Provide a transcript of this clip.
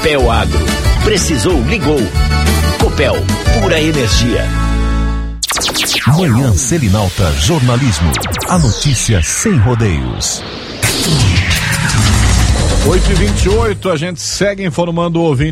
Copel Agro. Precisou, ligou. Copel, pura energia. Manhã Selinalta Jornalismo. A notícia sem rodeios. 8h28, a gente segue informando o ouvinte.